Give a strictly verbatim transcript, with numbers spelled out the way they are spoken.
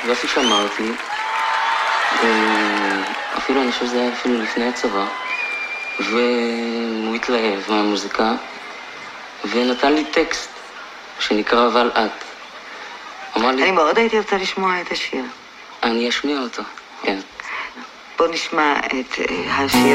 יוסי שמע אותי, אפילו אני חושב שזה היה אפילו לפני הצבא, והוא התלהב מהמוזיקה, ונתן לי טקסט שנקרא אבל את. אני מאוד הייתי רוצה לשמוע את השיר. אני אשמיע אותו, כן. בוא נשמע את השיר.